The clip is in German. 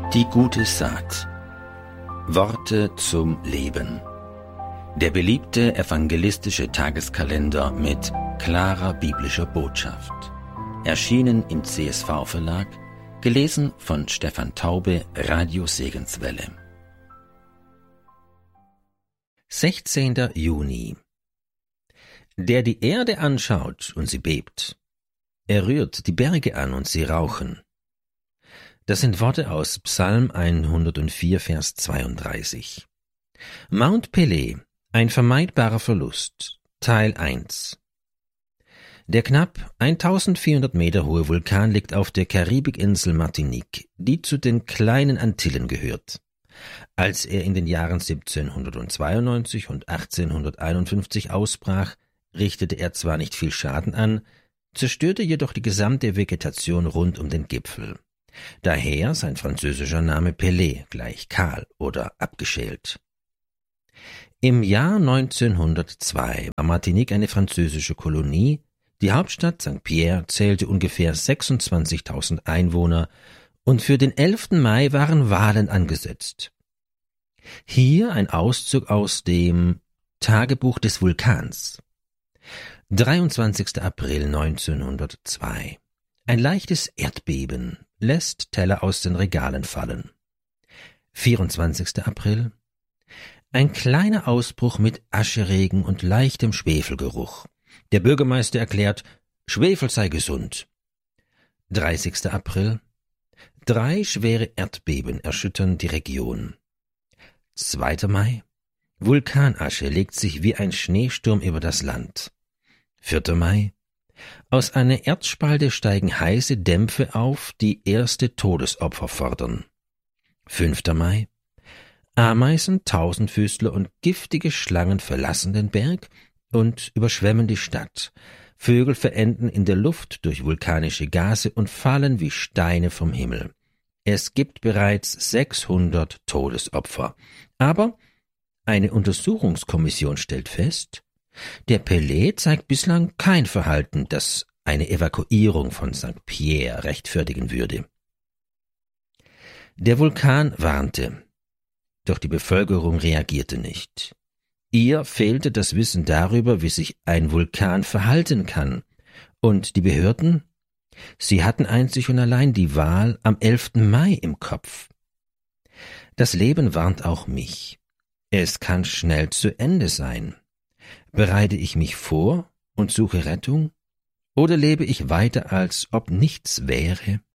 Die gute Saat. Worte zum Leben. Der beliebte evangelistische Tageskalender mit klarer biblischer Botschaft. Erschienen im CSV Verlag, gelesen von Stefan Taube, Radio Segenswelle. 16. Juni. Der die Erde anschaut und sie bebt. Er rührt die Berge an und sie rauchen. Das sind Worte aus Psalm 104, Vers 32. Mount Pelée, ein vermeidbarer Verlust, Teil 1. Der knapp 1400 Meter hohe Vulkan liegt auf der Karibikinsel Martinique, die zu den kleinen Antillen gehört. Als er in den Jahren 1792 und 1851 ausbrach, richtete er zwar nicht viel Schaden an, zerstörte jedoch die gesamte Vegetation rund um den Gipfel. Daher sein französischer Name Pelé, gleich kahl oder abgeschält. Im Jahr 1902 war Martinique eine französische Kolonie. Die Hauptstadt St. Pierre zählte ungefähr 26.000 Einwohner und für den 11. Mai waren Wahlen angesetzt. Hier ein Auszug aus dem Tagebuch des Vulkans. 23. April 1902. Ein leichtes Erdbeben lässt Teller aus den Regalen fallen. 24. April. Ein kleiner Ausbruch mit Ascheregen und leichtem Schwefelgeruch. Der Bürgermeister erklärt, Schwefel sei gesund. 30. April. 3 schwere Erdbeben erschüttern die Region. 2. Mai. Vulkanasche legt sich wie ein Schneesturm über das Land. 4. Mai. Aus einer Erdspalte steigen heiße Dämpfe auf, die erste Todesopfer fordern. 5. Mai. Ameisen, Tausendfüßler und giftige Schlangen verlassen den Berg und überschwemmen die Stadt. Vögel verenden in der Luft durch vulkanische Gase und fallen wie Steine vom Himmel. Es gibt bereits 600 Todesopfer. Aber eine Untersuchungskommission stellt fest, der Pelé zeigt bislang kein Verhalten, das eine Evakuierung von St. Pierre rechtfertigen würde. Der Vulkan warnte, doch die Bevölkerung reagierte nicht. Ihr fehlte das Wissen darüber, wie sich ein Vulkan verhalten kann. Und die Behörden? Sie hatten einzig und allein die Wahl am 11. Mai im Kopf. Das Leben warnt auch mich. Es kann schnell zu Ende sein. Bereite ich mich vor und suche Rettung? Oder lebe ich weiter, als ob nichts wäre?